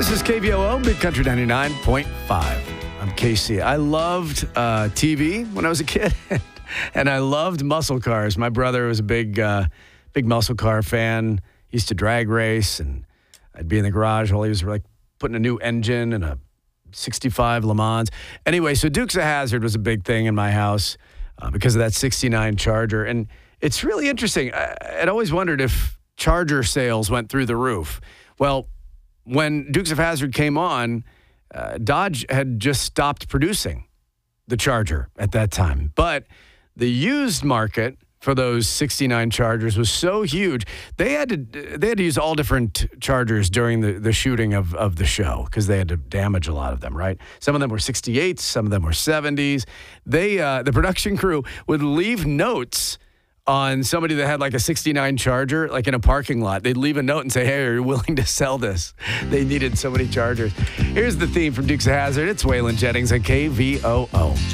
This is KVOO, Big Country 99.5. I'm Casey. I loved TV when I was a kid, and I loved muscle cars. My brother was a big muscle car fan. He used to drag race, and I'd be in the garage while he was like putting a new engine in a 65 Le Mans. Anyway, so Dukes of Hazzard was a big thing in my house because of that 69 Charger. And it's really interesting. I'd always wondered if Charger sales went through the roof. Well, when Dukes of Hazzard came on, Dodge had just stopped producing the Charger at that time. But the used market for those 69 Chargers was so huge, they had to use all different Chargers during the shooting of the show because they had to damage a lot of them, right? Some of them were 68s, some of them were 70s. The production crew would leave notes on somebody that had like a 69 Charger, like in a parking lot. They'd leave a note and say, hey, are you willing to sell this? They needed so many Chargers. Here's the theme from Dukes of Hazzard. It's Waylon Jennings at KVOO.